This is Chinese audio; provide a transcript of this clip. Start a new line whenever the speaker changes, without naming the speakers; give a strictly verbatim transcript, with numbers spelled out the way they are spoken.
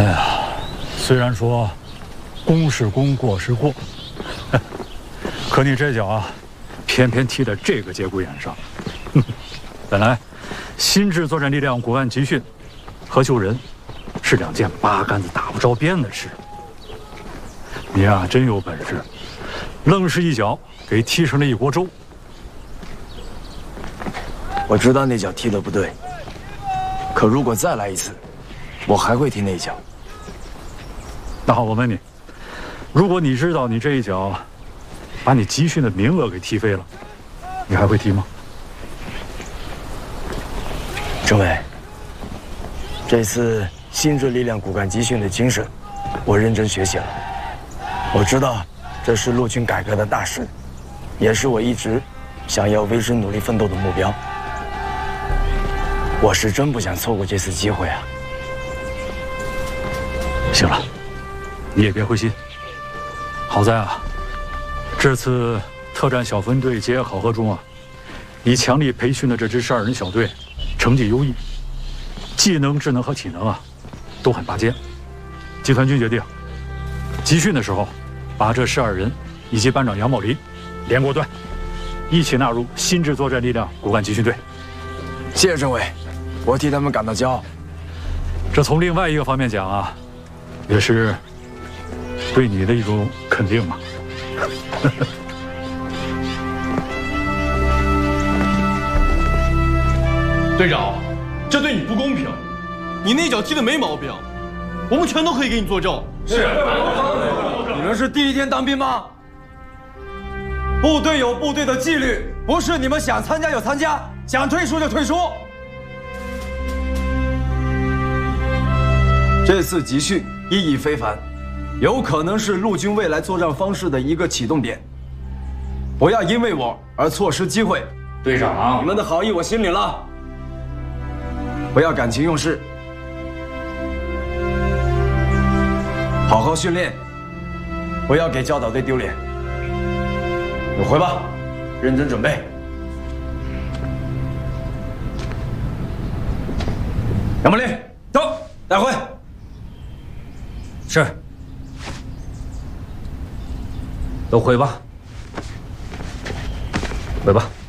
哎呀，虽然说功是功，过是过，可你这脚啊，偏偏踢在这个节骨眼上。本来，新制作战力量骨干集训和救人是两件八竿子打不着边的事。你啊，真有本事，愣是一脚给踢成了一锅粥。
我知道那脚踢得不对，可如果再来一次，我还会踢那一脚。
那好，我问你，如果你知道你这一脚把你集训的名额给踢飞了，你还会踢吗？
政委，这次新制力量骨干集训的精神，我认真学习了。我知道这是陆军改革的大事，也是我一直想要为之努力奋斗的目标。我是真不想错过这次机会啊！
行了，你也别灰心。好在啊，这次特战小分队结业考核中啊，你强力培训的这支十二人小队成绩优异，技能、智能和体能啊都很拔尖。集团军决定，集训的时候把这十二人以及班长杨茂林、连国端一起纳入新制作战力量骨干集训队。
谢谢政委，我替他们感到骄傲。
这从另外一个方面讲啊，也是对你的一种肯定嘛。
队长，这对你不公平。你那脚踢的没毛病，我们全都可以给你作证。是。
你们是第一天当兵吗？部队有部队的纪律，不是你们想参加就参加，想退出就退出。这次集训意义非凡，有可能是陆军未来作战方式的一个启动点。不要因为我而错失机会。
队长，
你们的好意我心领了，不要感情用事，好好训练，不要给教导队丢脸。你回吧，认真准备。杨茂林，走，带回。
是。都回吧，回吧。